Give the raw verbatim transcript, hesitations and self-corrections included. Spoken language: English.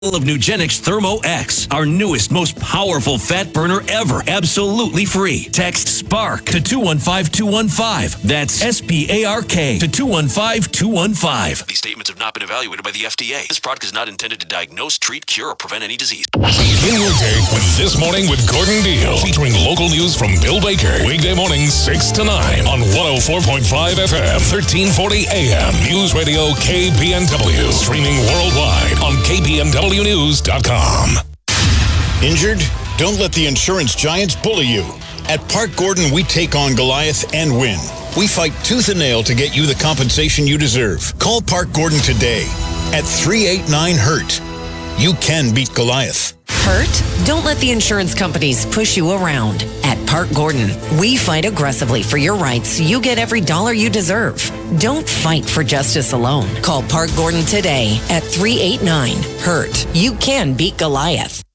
of Nugenix Thermo X, our newest, most powerful fat burner ever. Absolutely free. Text SPARK to two one five two one five. That's S P A R K to two one five two one five. These statements have not been evaluated by the F D A. This product is not intended to diagnose, treat, cure, or prevent any disease. Begin your day with This Morning with Gordon Deal, featuring local news from Bill Baker. Weekday mornings six to nine on one oh four point five F M, thirteen forty A M. News Radio K P N W. Streaming worldwide on K P N W news dot com. Injured? Don't let the insurance giants bully you. At Park Gordon, we take on Goliath and win. We fight tooth and nail to get you the compensation you deserve. Call Park Gordon today at three eight nine hurt. You can beat Goliath. Hurt? Don't let the insurance companies push you around. At Park Gordon, we fight aggressively for your rights so you get every dollar you deserve. Don't fight for justice alone. Call Park Gordon today at three eight nine hurt. You can beat Goliath.